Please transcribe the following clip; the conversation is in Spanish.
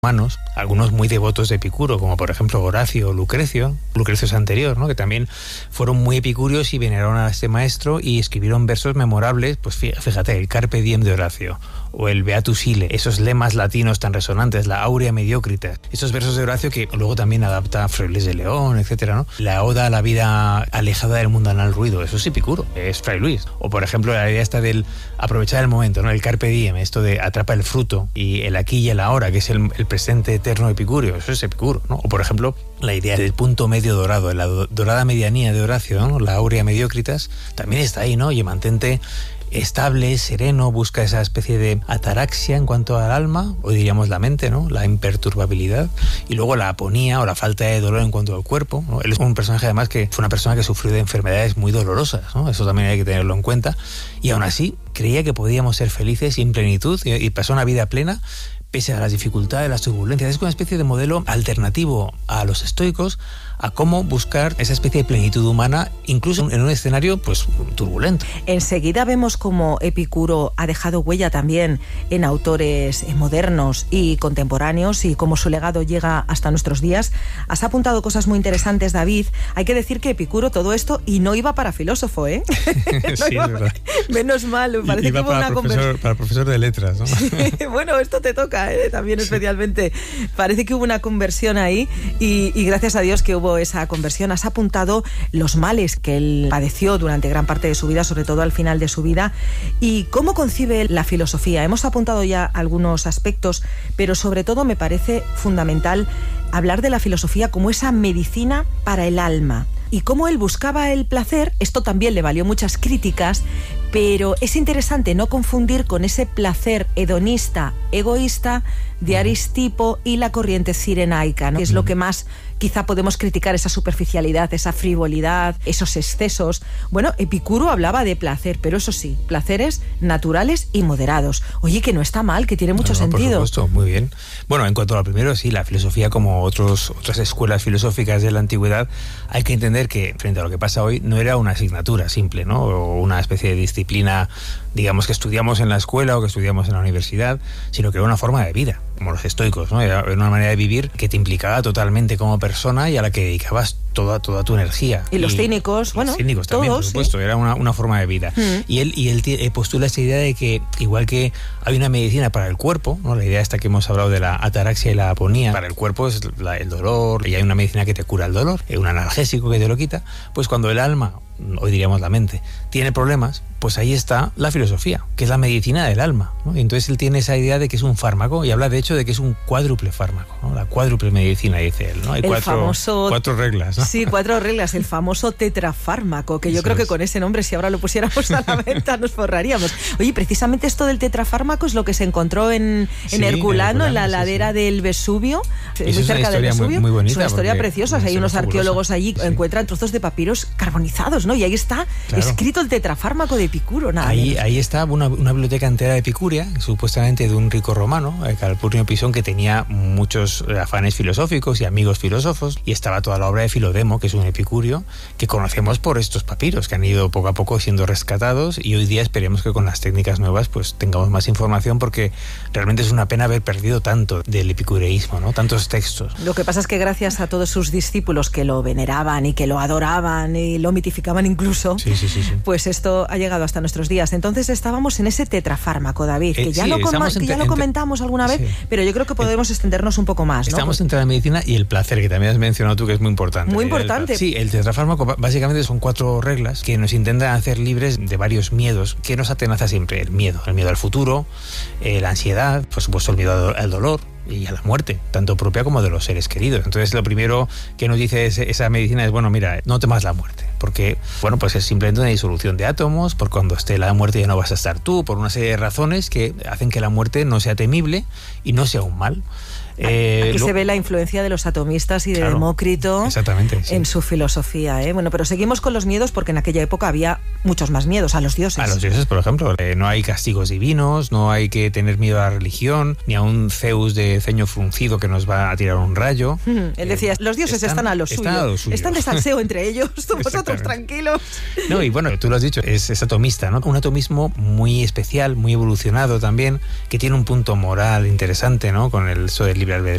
humanos, algunos muy devotos de Epicuro, como por ejemplo Horacio o Lucrecio es anterior, ¿no? Que también fueron muy epicúreos y veneraron a este maestro y escribieron versos memorables, pues fíjate, el Carpe Diem de Horacio, o el Beatus Ille, esos lemas latinos tan resonantes, la Aurea Mediocritas, esos versos de Horacio que luego también adapta Frailes de León, etcétera, ¿no? La oda a la vida alejada del mundanal ruido, eso es Epicuro, es Fray Luis. O por ejemplo la idea esta del aprovechar el momento, ¿no? El Carpe Diem, esto de atrapa el fruto y el aquí y el ahora, que es el presente eterno epicúreo, eso es Epicuro, ¿no? O por ejemplo la idea del punto medio dorado, la dorada medianía de Horacio, ¿no? La Aurea Mediocritas, también está ahí, ¿no? Oye, mantente estable, sereno, busca esa especie de ataraxia en cuanto al alma, o diríamos la mente, ¿no? La imperturbabilidad, y luego la aponía o la falta de dolor en cuanto al cuerpo, ¿no? Él es un personaje además que fue una persona que sufrió de enfermedades muy dolorosas, ¿no? Eso también hay que tenerlo en cuenta, y aún así creía que podíamos ser felices y en plenitud, y pasó una vida plena pese a las dificultades, las turbulencias. Es una especie de modelo alternativo a los estoicos, a cómo buscar esa especie de plenitud humana, incluso en un escenario pues turbulento. Enseguida vemos cómo Epicuro ha dejado huella también en autores modernos y contemporáneos y cómo su legado llega hasta nuestros días. Has apuntado cosas muy interesantes, David. Hay que decir que Epicuro todo esto y no iba para filósofo, ¿eh? No sí, iba, es verdad. Menos mal, me parece iba que hubo una conversación. Para profesor de letras, ¿no? Sí, bueno, esto te toca, también especialmente. Parece que hubo una conversión ahí y gracias a Dios que hubo esa conversión. Has apuntado los males que él padeció durante gran parte de su vida, sobre todo al final de su vida, y cómo concibe la filosofía. Hemos apuntado ya algunos aspectos, pero sobre todo me parece fundamental hablar de la filosofía como esa medicina para el alma. Y cómo él buscaba el placer, esto también le valió muchas críticas, pero es interesante no confundir con ese placer hedonista, egoísta de Aristipo y la corriente cirenaica, ¿no? Que es lo que más quizá podemos criticar, esa superficialidad, esa frivolidad, esos excesos. Bueno, Epicuro hablaba de placer, pero eso sí, placeres naturales y moderados. Oye, que no está mal, que tiene mucho sentido. Por supuesto, muy bien. Bueno, en cuanto a lo primero, sí, la filosofía, como otras escuelas filosóficas de la antigüedad, hay que entender que, frente a lo que pasa hoy, no era una asignatura simple, ¿no? O una especie de disciplina, digamos, que estudiamos en la escuela o que estudiamos en la universidad, sino que era una forma de vida, como los estoicos, ¿no? Era una manera de vivir que te implicaba totalmente como persona y a la que dedicabas toda tu energía. Y los cínicos, bueno, los cínicos también, todos, por supuesto, sí. Era una forma de vida. Y él postula esta idea de que, igual que hay una medicina para el cuerpo, ¿no? La idea esta que hemos hablado de la ataraxia y la aponía, para el cuerpo es el dolor, y hay una medicina que te cura el dolor, un analgésico que te lo quita, pues cuando el alma, hoy diríamos la mente, tiene problemas, pues ahí está la filosofía, que es la medicina del alma, ¿no? Y entonces él tiene esa idea de que es un fármaco y habla de hecho de que es un cuádruple fármaco, ¿no? La cuádruple medicina, dice él, ¿no? Hay cuatro reglas, ¿no? Sí, 4 reglas, el famoso tetrafármaco, que yo Eso creo que es. con ese nombre, si ahora lo pusiéramos a la venta, nos forraríamos. Oye, precisamente esto del tetrafármaco es lo que se encontró en Herculano, en la ladera del Vesubio, muy cerca del Vesubio. Muy bonita, es una historia preciosa. Hay unos arqueólogos allí que encuentran trozos de papiros carbonizados, ¿no? Y ahí está escrito el tetrafármaco de Epicuro. Ahí está una biblioteca entera de Epicuria, supuestamente de un rico romano, Calpurnio Pisón, que tenía muchos afanes filosóficos y amigos filósofos, y estaba toda la obra de Filodemo, que es un epicurio, que conocemos por estos papiros, que han ido poco a poco siendo rescatados, y hoy día esperemos que con las técnicas nuevas pues tengamos más información, porque realmente es una pena haber perdido tanto del epicureísmo, ¿no? Tantos textos. Lo que pasa es que gracias a todos sus discípulos que lo veneraban y que lo adoraban y lo mitificaban incluso, sí. Pues esto ha llegado hasta nuestros días. Entonces estábamos en ese tetrafármaco, David, que ya lo comentamos alguna vez, pero yo creo que podemos extendernos un poco más, ¿no? Estamos entre la medicina y el placer, que también has mencionado tú, que es muy importante. Muy importante. Sí, el tetrafármaco básicamente son 4 reglas que nos intentan hacer libres de varios miedos que nos atenaza siempre. El miedo al futuro, la ansiedad, por supuesto el miedo al dolor y a la muerte, tanto propia como de los seres queridos. Entonces lo primero que nos dice esa medicina es, bueno, mira, no temas la muerte, porque, bueno, pues es simplemente una disolución de átomos, por cuando esté la muerte ya no vas a estar tú, por una serie de razones que hacen que la muerte no sea temible y no sea un mal. Aquí se ve la influencia de los atomistas y de Demócrito en su filosofía, ¿eh? Bueno, pero seguimos con los miedos, porque en aquella época había muchos más miedos a los dioses. A los dioses, por ejemplo. No hay castigos divinos, no hay que tener miedo a la religión, ni a un Zeus de ceño fruncido que nos va a tirar un rayo. Él decía, los dioses están a lo suyo. Están de salseo entre ellos, vosotros tranquilos. No, y bueno, tú lo has dicho, es atomista, ¿no? Un atomismo muy especial, muy evolucionado también, que tiene un punto moral interesante, ¿no? Con eso del libre libre albedrío.